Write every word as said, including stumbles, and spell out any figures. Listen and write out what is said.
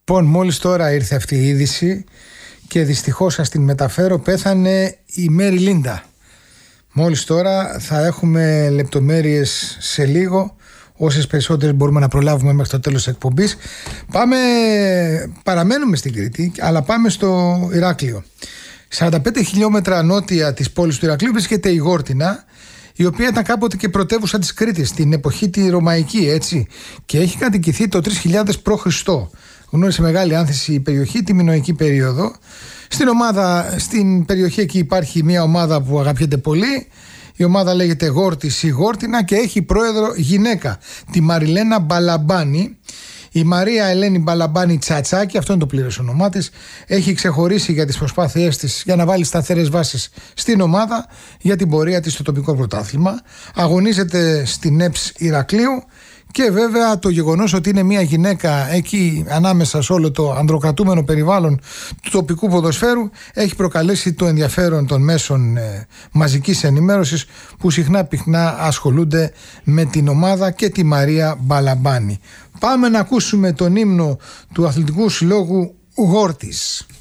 Λοιπόν, μόλις τώρα ήρθε αυτή η είδηση και δυστυχώς σας την μεταφέρω, πέθανε η Μέρι Λίντα. Μόλις τώρα, θα έχουμε λεπτομέρειες σε λίγο, όσες περισσότερες μπορούμε να προλάβουμε μέχρι το τέλος της εκπομπής. Πάμε, παραμένουμε στην Κρήτη, αλλά πάμε στο Ηράκλειο. σαράντα πέντε χιλιόμετρα νότια της πόλης του Ηρακλείου βρίσκεται η Γόρτινα, η οποία ήταν κάποτε και πρωτεύουσα της Κρήτης, την εποχή τη Ρωμαϊκή, έτσι, και έχει κατοικηθεί το τρεις χιλιάδες π.Χ. Γνώρισε μεγάλη άνθηση η περιοχή τη μινωική περίοδο. Στην, ομάδα, στην περιοχή εκεί υπάρχει μια ομάδα που αγαπιέται πολύ. Η ομάδα λέγεται Γόρτης ή Γόρτινα και έχει πρόεδρο γυναίκα, τη Μαριλένα Μπαλαμπάνη. Η Μαρία Ελένη Μπαλαμπάνη Τσατσάκη, αυτό είναι το πλήρες όνομά της, έχει ξεχωρίσει για τις προσπάθειές της για να βάλει σταθερές βάσεις στην ομάδα για την πορεία της στο τοπικό πρωτάθλημα. Αγωνίζεται στην ΕΠΣ Ηρακλείου. Και βέβαια το γεγονός ότι είναι μια γυναίκα εκεί ανάμεσα σε όλο το ανδροκρατούμενο περιβάλλον του τοπικού ποδοσφαίρου έχει προκαλέσει το ενδιαφέρον των μέσων ε, μαζικής ενημέρωσης που συχνά πυκνά ασχολούνται με την ομάδα και τη Μαρία Μπαλαμπάνη. Πάμε να ακούσουμε τον ύμνο του Αθλητικού Συλλόγου Γόρτης.